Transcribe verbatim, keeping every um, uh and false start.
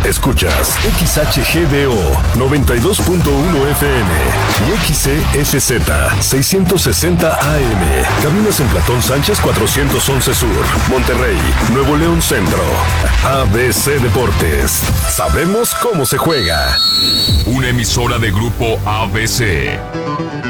Escuchas X H G D O noventa y dos punto uno F M y X C F Z seiscientos sesenta A M. Cabinas en Platón Sánchez cuatrocientos once Sur, Monterrey, Nuevo León Centro. A B C Deportes. Sabemos cómo se juega. Una emisora de Grupo A B C.